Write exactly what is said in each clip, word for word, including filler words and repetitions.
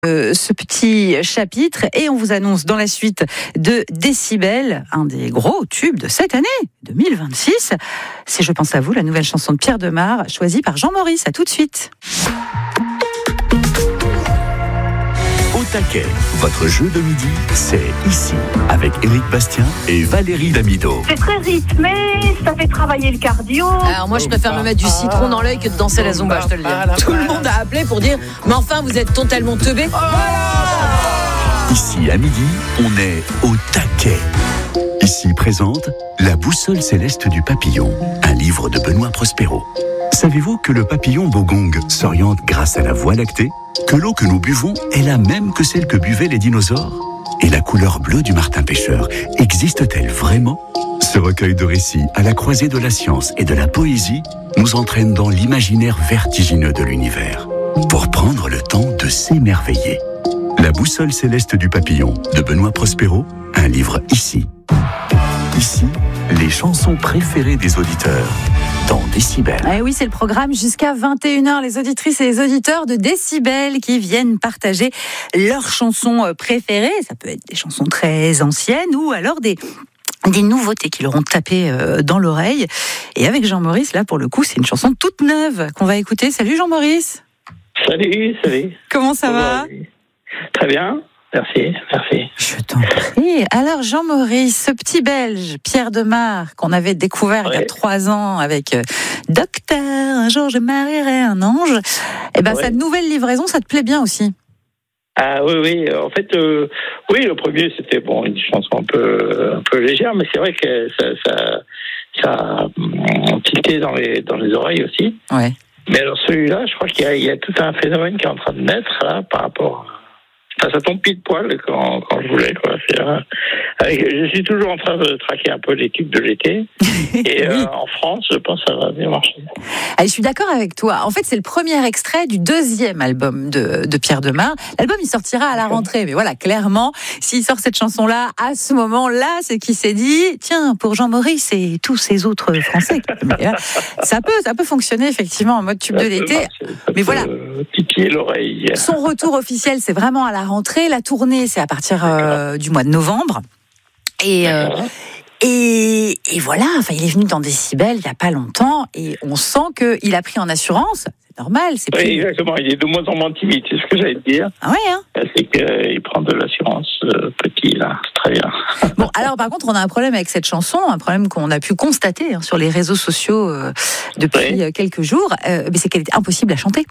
Euh, ce petit chapitre et on vous annonce dans la suite de Décibel, un des gros tubes de cette année deux mille vingt-six. C'est Je pense à vous, la nouvelle chanson de Pierre Demar, choisie par Jean Maurice. À tout de suite. Au taquet, votre jeu de midi, c'est ici, avec Éric Bastien et Valérie Damido. C'est très rythmé, ça fait travailler le cardio. Alors moi je préfère me mettre du citron dans l'œil que de danser la zumba, je te le dis. Tout le monde a appelé pour dire mais enfin vous êtes totalement teubé. Ici à midi, on est au taquet. Ici présente La boussole céleste du papillon, un livre de Benoît Prospero. Savez-vous que le papillon bogong s'oriente grâce à la voie lactée? Que l'eau que nous buvons est la même que celle que buvaient les dinosaures? Et la couleur bleue du martin pêcheur existe-t-elle vraiment? Ce recueil de récits à la croisée de la science et de la poésie nous entraîne dans l'imaginaire vertigineux de l'univers pour prendre le temps de s'émerveiller. La boussole céleste du papillon de Benoît Prospero, un livre ici. Ici, les chansons préférées des auditeurs dans Décibel. Eh oui, c'est le programme jusqu'à vingt et une heures. Les auditrices et les auditeurs de Décibel qui viennent partager leurs chansons préférées. Ça peut être des chansons très anciennes ou alors des... des nouveautés qui leur ont tapé dans l'oreille. Et avec Jean-Maurice, là, pour le coup, c'est une chanson toute neuve qu'on va écouter. Salut Jean-Maurice. Salut, salut. Comment ça va? Très bien, merci, merci. Je t'en prie. Alors Jean-Maurice, ce petit Belge, Pierre Demar, qu'on avait découvert ouais. il y a trois ans avec euh, Docteur, un jour je marierai un ange, et ben ouais. sa nouvelle livraison, ça te plaît bien aussi? Ah oui, oui. En fait, euh, oui, le premier, c'était bon, une chanson un peu, un peu légère, mais c'est vrai que ça, ça, ça a tilté dans les, dans les oreilles aussi. Ouais. Mais alors celui-là, je crois qu'il y a, il y a tout un phénomène qui est en train de naître là par rapport. Enfin, ça tombe pile poil quand, quand je voulais, quoi. C'est, euh, avec, je suis toujours en train de traquer un peu les tubes de l'été. Et oui. euh, en France, je pense que ça va bien marcher. Allez, je suis d'accord avec toi. En fait, c'est le premier extrait du deuxième album de, de Pierre Demar. L'album, il sortira à la rentrée. Mais voilà, clairement, s'il sort cette chanson-là, à ce moment-là, c'est qu'il s'est dit, tiens, pour Jean-Maurice et tous ces autres Français. Mais, euh, ça peut, ça peut fonctionner, effectivement, en mode tube ça de l'été. Marcher, mais voilà. Titiller l'oreille. Son retour officiel, c'est vraiment à la rentrée. La tournée, c'est à partir euh, du mois de novembre. Et, euh, et, et voilà, enfin, il est venu dans Décibel il n'y a pas longtemps et on sent qu'il a pris en assurance. C'est normal. C'est oui, plus... exactement. Il est de moins en moins timide, c'est ce que j'allais te dire. Ah ouais, hein. C'est qu'il prend de l'assurance euh, petit, là. C'est très bien. Bon, alors par contre, on a un problème avec cette chanson, un problème qu'on a pu constater hein, sur les réseaux sociaux euh, depuis oui. quelques jours, euh, mais c'est qu'elle est impossible à chanter.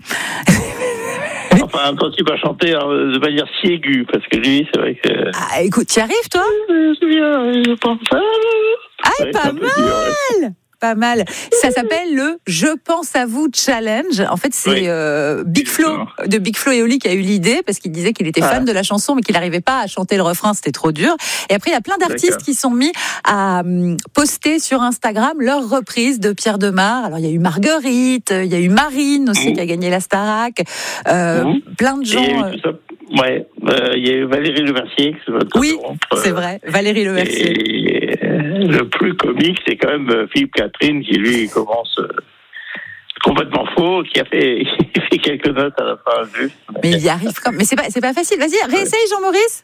Enfin, impossible à chanter hein, de manière si aiguë, parce que lui, c'est vrai que... Ah, écoute, tu y arrives, toi? Je pense ça. Ah, ouais, pas mal dur, ouais. Pas mal. Ça s'appelle le Je pense à vous challenge. En fait, c'est oui. euh, Big Flo de Big Flo et Oli qui a eu l'idée parce qu'il disait qu'il était fan ah. de la chanson, mais qu'il n'arrivait pas à chanter le refrain, c'était trop dur. Et après, il y a plein d'artistes D'accord. qui sont mis à um, poster sur Instagram leur reprise de Pierre Demar. Alors, il y a eu Marguerite, il y a eu Marine aussi mmh. qui a gagné la Starac. Euh, mmh. Plein de gens. Ouais, euh, il y a eu Valérie Lemercier. Oui, c'est vrai, Valérie Lemercier. Et le plus comique, c'est quand même Philippe Catherine qui, lui, commence euh, complètement faux, qui a fait, il fait quelques notes à la fin, juste. Mais il y arrive comme... Mais c'est pas, c'est pas facile. Vas-y, réessaye, Jean-Maurice.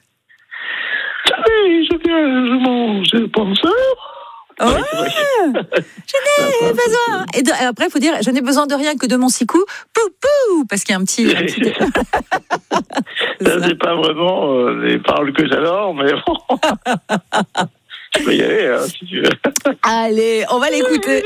Oui, je viens, je mange, je pense ça. Ouais, je n'ai besoin. Et de, après, il faut dire, je n'ai besoin de rien que de mon six coups. Pou pou, parce qu'il y a un petit. Un petit... ça, c'est pas vraiment euh, les paroles que j'adore, mais bon. Je peux y aller, hein, si tu veux. Allez, on va l'écouter.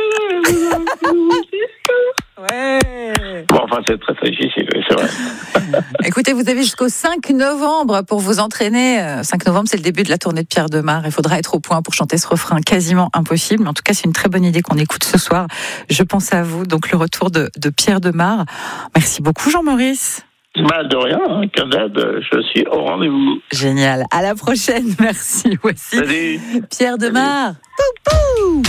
Ouais. Bon, enfin, c'est très très difficile, c'est vrai. Écoutez, vous avez jusqu'au cinq novembre pour vous entraîner. cinq novembre, c'est le début de la tournée de Pierre Demar. Il faudra être au point pour chanter ce refrain quasiment impossible. Mais en tout cas, c'est une très bonne idée qu'on écoute ce soir. Je pense à vous. Donc, le retour de, de Pierre Demar. Merci beaucoup, Jean-Maurice. Bah, de rien, hein, Canade, je suis au rendez-vous. Génial. À la prochaine. Merci. Voici Salut. Pierre Demar. Pou pou.